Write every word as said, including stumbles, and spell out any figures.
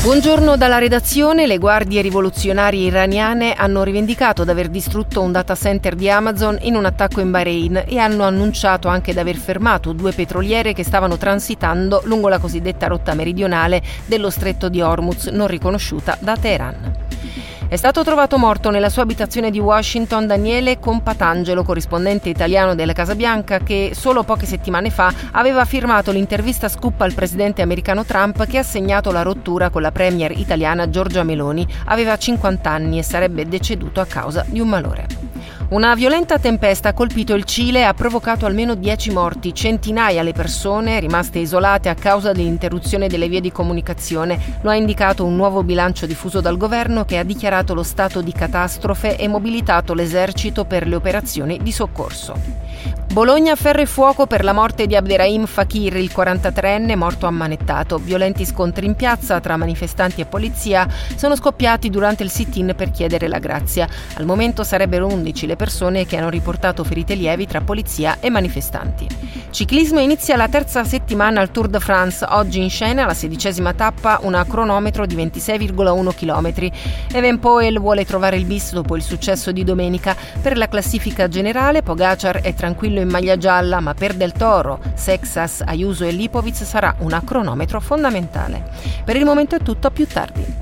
Buongiorno dalla redazione. Le guardie rivoluzionarie iraniane hanno rivendicato di aver distrutto un data center di Amazon in un attacco in Bahrain e hanno annunciato anche di aver fermato due petroliere che stavano transitando lungo la cosiddetta rotta meridionale dello stretto di Hormuz, non riconosciuta da Teheran. È stato trovato morto nella sua abitazione di Washington Daniele Compatangelo, corrispondente italiano della Casa Bianca, che solo poche settimane fa aveva firmato l'intervista scoop al presidente americano Trump che ha segnato la rottura con la premier italiana Giorgia Meloni. Aveva cinquanta anni e sarebbe deceduto a causa di un malore. Una violenta tempesta ha colpito il Cile e ha provocato almeno dieci morti, centinaia le persone rimaste isolate a causa dell'interruzione delle vie di comunicazione. Lo ha indicato un nuovo bilancio diffuso dal governo che ha dichiarato lo stato di catastrofe e mobilitato l'esercito per le operazioni di soccorso. Bologna, ferro e fuoco per la morte di Abderrahim Fakir, il quarantatreenne morto ammanettato. Violenti scontri in piazza tra manifestanti e polizia sono scoppiati durante il sit-in per chiedere la grazia. Al momento sarebbero undici le persone che hanno riportato ferite lievi tra polizia e manifestanti. Ciclismo, inizia la terza settimana al Tour de France. Oggi in scena la sedicesima tappa, una cronometro di ventisei virgola uno chilometri. Evenepoel vuole trovare il bis dopo il successo di domenica. Per la classifica generale Pogacar è tranquillo in maglia gialla, ma per Del Toro, Sexas, Ayuso e Lipovic sarà una cronometro fondamentale. Per il momento è tutto, a più tardi.